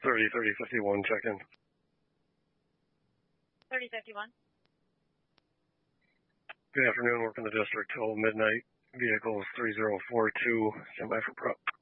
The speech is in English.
3051, check-in. 3051. Good afternoon, working the district till midnight. Vehicles 3042, standby for prep.